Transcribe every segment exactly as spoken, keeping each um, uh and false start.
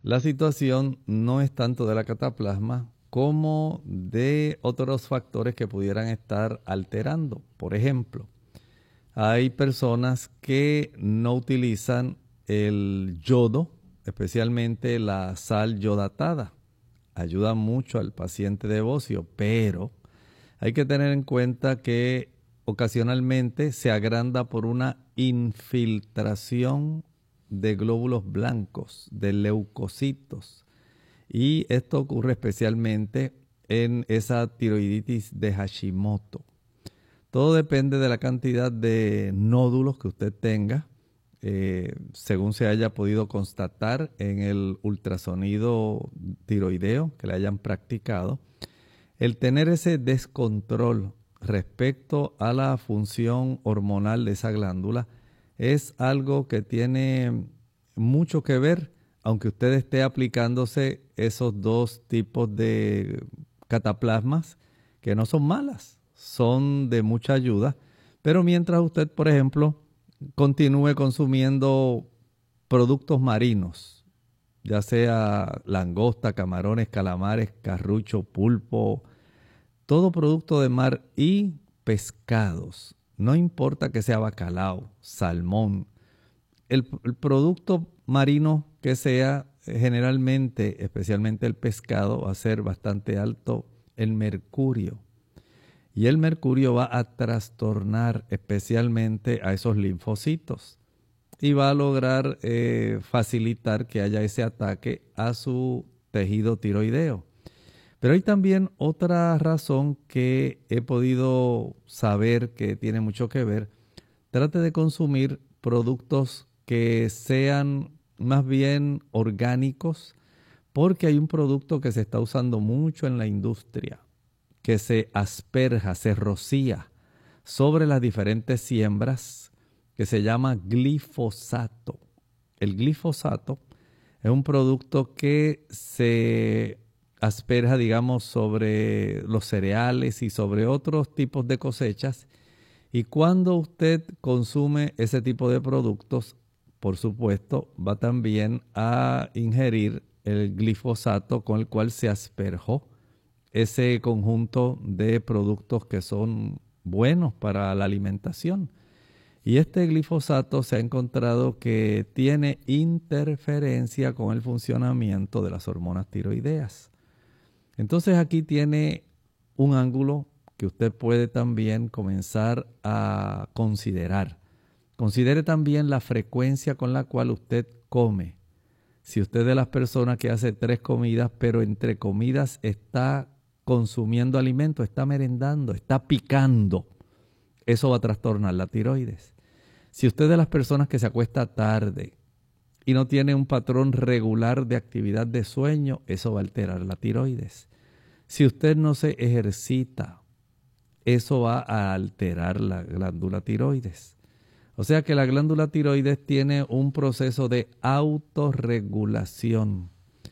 La situación no es tanto de la cataplasma como de otros factores que pudieran estar alterando. Por ejemplo, hay personas que no utilizan el yodo, especialmente la sal yodatada. Ayuda mucho al paciente de bocio, pero hay que tener en cuenta que ocasionalmente se agranda por una infiltración de glóbulos blancos, de leucocitos. Y esto ocurre especialmente en esa tiroiditis de Hashimoto. Todo depende de la cantidad de nódulos que usted tenga, eh, según se haya podido constatar en el ultrasonido tiroideo que le hayan practicado. El tener ese descontrol respecto a la función hormonal de esa glándula es algo que tiene mucho que ver, aunque usted esté aplicándose esos dos tipos de cataplasmas que no son malas, son de mucha ayuda, pero mientras usted, por ejemplo, continúe consumiendo productos marinos, ya sea langosta, camarones, calamares, carrucho, pulpo, todo producto de mar y pescados, no importa que sea bacalao, salmón, el, el producto marino que sea, generalmente, especialmente el pescado, va a ser bastante alto en mercurio. Y el mercurio va a trastornar especialmente a esos linfocitos y va a lograr eh, facilitar que haya ese ataque a su tejido tiroideo. Pero hay también otra razón que he podido saber que tiene mucho que ver. Trate de consumir productos que sean más bien orgánicos, porque hay un producto que se está usando mucho en la industria, que se asperja, se rocía sobre las diferentes siembras, que se llama glifosato. El glifosato es un producto que se asperja, digamos, sobre los cereales y sobre otros tipos de cosechas. Y cuando usted consume ese tipo de productos, por supuesto, va también a ingerir el glifosato con el cual se asperjó ese conjunto de productos que son buenos para la alimentación. Y este glifosato se ha encontrado que tiene interferencia con el funcionamiento de las hormonas tiroideas. Entonces aquí tiene un ángulo que usted puede también comenzar a considerar. Considere también la frecuencia con la cual usted come. Si usted es de las personas que hace tres comidas, pero entre comidas está consumiendo alimento, está merendando, está picando, eso va a trastornar la tiroides. Si usted es de las personas que se acuesta tarde y no tiene un patrón regular de actividad de sueño, eso va a alterar la tiroides. Si usted no se ejercita, eso va a alterar la glándula tiroides. O sea que la glándula tiroides tiene un proceso de autorregulación.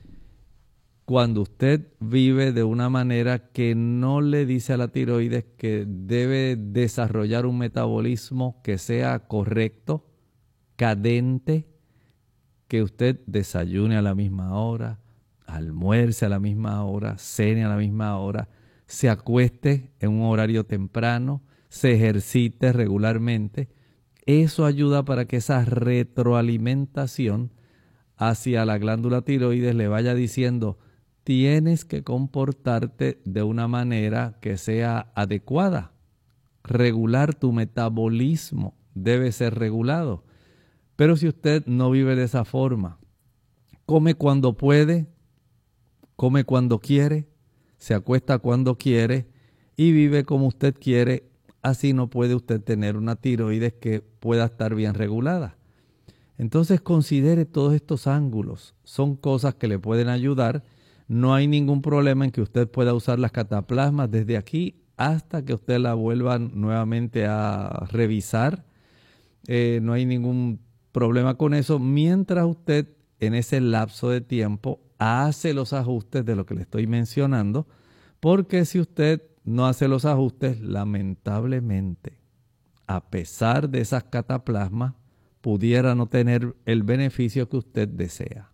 Cuando usted vive de una manera que no le dice a la tiroides que debe desarrollar un metabolismo que sea correcto, cadente, que usted desayune a la misma hora, almuerce a la misma hora, cene a la misma hora, se acueste en un horario temprano, se ejercite regularmente, eso ayuda para que esa retroalimentación hacia la glándula tiroides le vaya diciendo: tienes que comportarte de una manera que sea adecuada. Regular tu metabolismo debe ser regulado. Pero si usted no vive de esa forma, come cuando puede, come cuando quiere, se acuesta cuando quiere y vive como usted quiere, así no puede usted tener una tiroides que pueda estar bien regulada. Entonces considere todos estos ángulos. Son cosas que le pueden ayudar. No hay ningún problema en que usted pueda usar las cataplasmas desde aquí hasta que usted la vuelva nuevamente a revisar. Eh, no hay ningún problema con eso, mientras usted en ese lapso de tiempo hace los ajustes de lo que le estoy mencionando, porque si usted no hace los ajustes, lamentablemente, a pesar de esas cataplasmas, pudiera no tener el beneficio que usted desea.